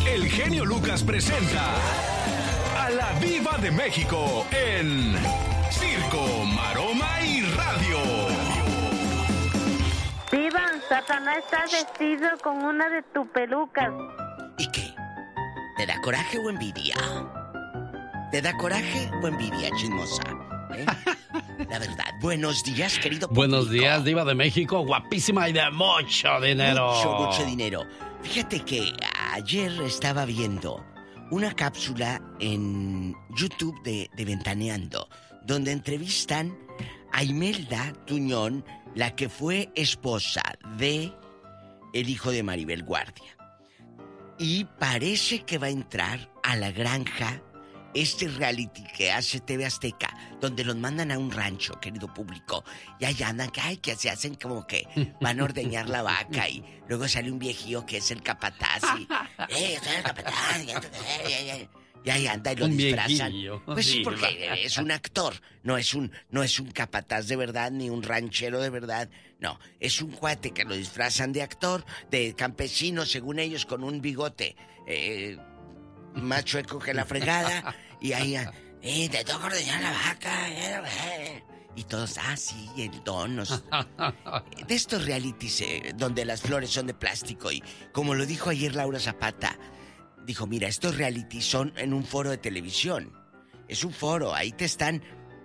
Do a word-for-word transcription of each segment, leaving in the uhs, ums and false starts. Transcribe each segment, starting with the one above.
el genio Lucas presenta a la Diva de México en Circo, Maroma y Radio. Diva, Satanás está vestido con una de tus pelucas. ¿Y qué? ¿Te da coraje o envidia? ¿Te da coraje o envidia, chismosa? ¿Eh? La verdad. Buenos días, querido público. Buenos días, Diva de México, guapísima y de mucho dinero. Mucho, mucho dinero. Fíjate que ayer estaba viendo una cápsula en YouTube de, de Ventaneando, donde entrevistan a Imelda Tuñón, la que fue esposa de el hijo de Maribel Guardia. Y parece que va a entrar a La Granja, este reality que hace T V Azteca, donde los mandan a un rancho, querido público, y ahí andan, que, ay, que se hacen como que van a ordeñar la vaca, y luego sale un viejío que es el capataz, y, eh, yo soy el capataz, y, y, y ahí anda y lo un disfrazan. Viejillo. Pues sí, Sí, porque va. es un actor, no es un, no es un capataz de verdad, ni un ranchero de verdad, no, es un cuate que lo disfrazan de actor, de campesino, según ellos, con un bigote, eh... más chueco que la fregada. Y ahí, eh, te toca ordeñar la vaca. Eh, y todos, ah, sí, el don. Nos... De estos realities eh, donde las flores son de plástico. Y como lo dijo ayer Laura Zapata, dijo, mira, estos realities son en un foro de televisión. Es un foro, ahí te están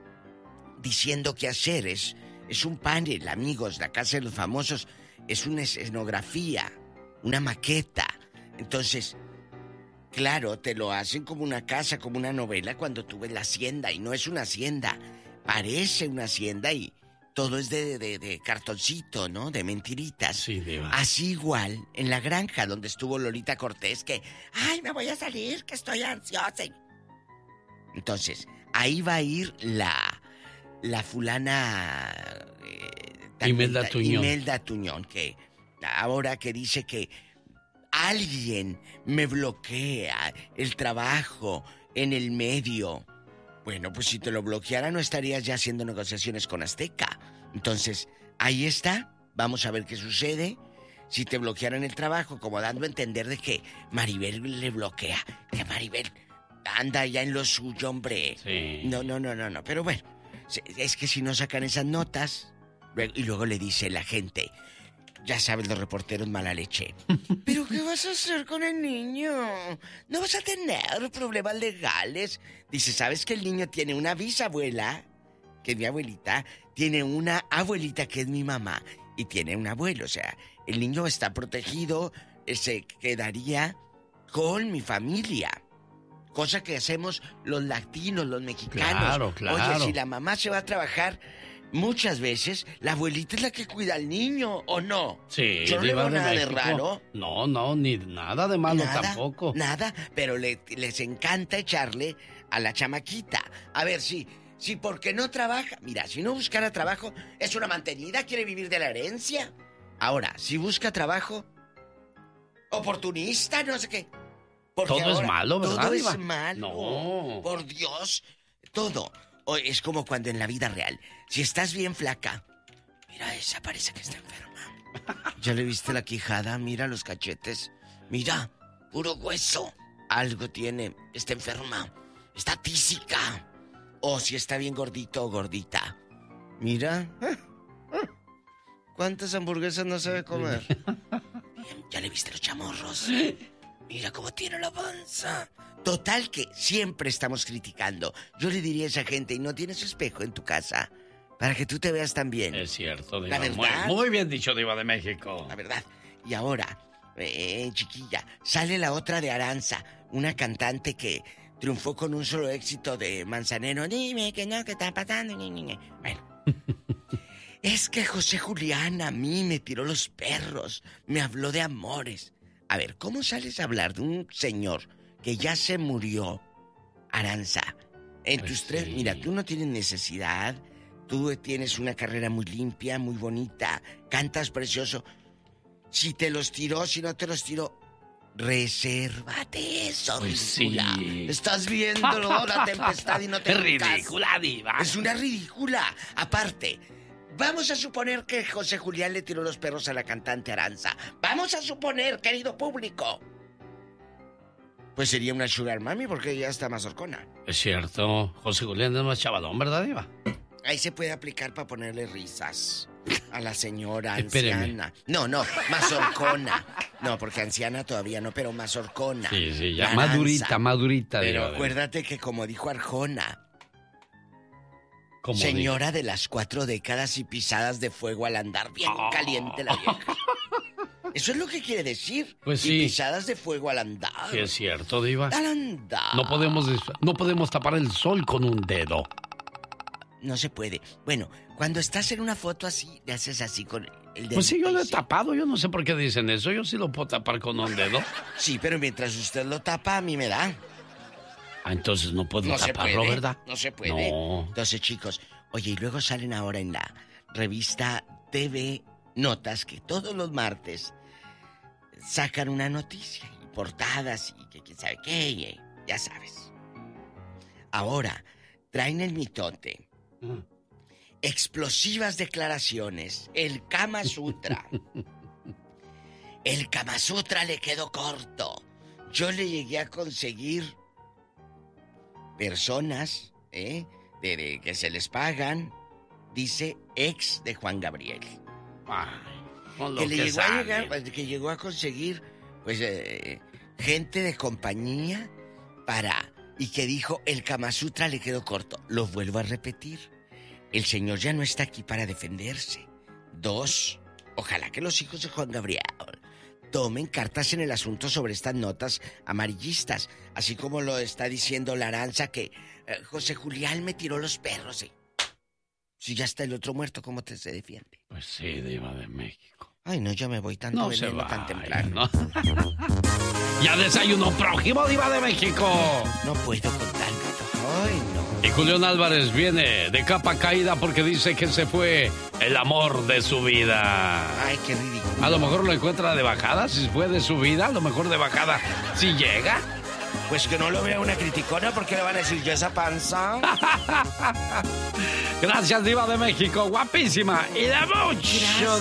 diciendo qué hacer. Es, es un panel, amigos, la casa de los famosos. Es una escenografía, una maqueta. Entonces... claro, te lo hacen como una casa, como una novela cuando tú ves la hacienda y no es una hacienda. Parece una hacienda y todo es de, de, de cartoncito, ¿no? De mentiritas. Sí, Diva. Así igual en La Granja, donde estuvo Lolita Cortés, que, ay, me voy a salir, que estoy ansiosa. Entonces, ahí va a ir la, la fulana... Eh, Imelda Tuñón. Imelda Tuñón, que ahora que dice que alguien me bloquea el trabajo en el medio. Bueno, pues si te lo bloqueara no estarías ya haciendo negociaciones con Azteca. Entonces, ahí está. Vamos a ver qué sucede. Si te bloquearan el trabajo, como dando a entender de que Maribel le bloquea. Que Maribel anda ya en lo suyo, hombre. Sí. No, no, no, no, no. Pero bueno, es que si no sacan esas notas... Y luego le dice la gente... Ya sabes, los reporteros mala leche. ¿Pero qué vas a hacer con el niño? ¿No vas a tener problemas legales? Dice, ¿sabes que el niño tiene una bisabuela? Que es mi abuelita. Tiene una abuelita que es mi mamá. Y tiene un abuelo. O sea, el niño está protegido. Se quedaría con mi familia. Cosa que hacemos los latinos, los mexicanos. Claro, claro. Oye, si la mamá se va a trabajar... muchas veces la abuelita es la que cuida al niño, ¿o no? Sí, yo no le Diva veo de nada de México. raro. No, no, ni nada de malo Nada, tampoco. Nada, pero le, les encanta echarle a la chamaquita. A ver, si, si porque no trabaja... Mira, si no buscara trabajo, es una mantenida, quiere vivir de la herencia. Ahora, si busca trabajo, oportunista, no sé qué. Porque todo ahora es malo, ¿verdad, Todo Diva? es malo. No. Por Dios, todo. O es como cuando en la vida real, si estás bien flaca, mira, esa parece que está enferma. ¿Ya le viste la quijada? Mira los cachetes. Mira, puro hueso. Algo tiene, está enferma. Está tísica. O si está bien gordito o gordita. Mira. ¿Cuántas hamburguesas no sabe comer? ¿Ya le viste los chamorros? Mira cómo tiene la panza. Total que siempre estamos criticando. Yo le diría a esa gente, ¿y no tienes espejo en tu casa? Para que tú te veas también. Es cierto, La Diva. Muy, verdad. muy bien dicho, Diva de México. La verdad. Y ahora, eh, chiquilla, sale la otra de Aranza, una cantante que triunfó con un solo éxito de Manzanero. Dime que no, que está pasando. Bueno. Es que José Julián a mí me tiró los perros, me habló de amores. A ver, ¿cómo sales a hablar de un señor que ya se murió, Aranza? En Pues tus tres... sí. Mira, tú no tienes necesidad. Tú tienes una carrera muy limpia, muy bonita. Cantas precioso. Si te los tiró, si no te los tiró... Resérvate eso, Pues ridícula. sí. Estás viendo la tempestad y no te Es ubicas. ridícula, Diva. Es una ridícula. Aparte, vamos a suponer que José Julián le tiró los perros a la cantante Aranza. Vamos a suponer, querido público. Pues sería una sugar mami porque ella está más horcona. Es cierto. José Julián es más chavalón, ¿verdad, Diva? Ahí se puede aplicar para ponerle risas a la señora Espéreme. anciana. No, no, más horcona. No, porque anciana todavía no, pero más horcona. Sí, sí, ya. Naranza. Madurita, madurita. Pero Diva. acuérdate que como dijo Arjona, ¿Cómo señora de las cuatro décadas y pisadas de fuego al andar, bien Oh. caliente la vieja. Eso es lo que quiere decir. Pues y sí. pisadas de fuego al andar. Sí, es cierto, Diva. Al andar. No podemos, des- no podemos tapar el sol con un dedo. No se puede. Bueno, cuando estás en una foto así, le haces así con el dedo. Pues sí, yo lo he tapado. Yo no sé por qué dicen eso. Yo sí lo puedo tapar con un dedo. Sí, pero mientras usted lo tapa, a mí me da. Ah, entonces no puedo No se taparlo, puede, ¿verdad? no se puede. No. Entonces, chicos, oye, y luego salen ahora en la revista T V Notas que todos los martes sacan una noticia y portadas y que quién sabe qué, y, ya sabes. Ahora, traen el mitote. Mm. Explosivas declaraciones. El Kama Sutra. El Kama Sutra le quedó corto. Yo le llegué a conseguir personas, ¿eh? De, de que se les pagan, dice ex de Juan Gabriel. Ay, con lo Que le que llegó a sale. llegar, pues, que llegó a conseguir, pues, eh, gente de compañía para... Y que dijo, el Kama Sutra le quedó corto. Lo vuelvo a repetir. El señor ya no está aquí para defenderse. Dos, ojalá que los hijos de Juan Gabriel tomen cartas en el asunto sobre estas notas amarillistas. Así como lo está diciendo la Aranza que eh, José Julián me tiró los perros. ¿eh? Si ya está el otro muerto, ¿cómo te se defiende? Pues sí, Diva de México. Ay, no, yo me voy tanto No se veneno va. tan temprano. Ya desayunó prójimo, Diva de México. No puedo con tanto. Ay, no. Y Julián Álvarez viene de capa caída porque dice que se fue el amor de su vida. Ay, qué ridículo. A lo mejor lo encuentra de bajada, si fue de su vida, a lo mejor de bajada, si llega. Pues que no lo vea una criticona porque le van a decir yo esa panza. Gracias, Diva de México, guapísima y de mucho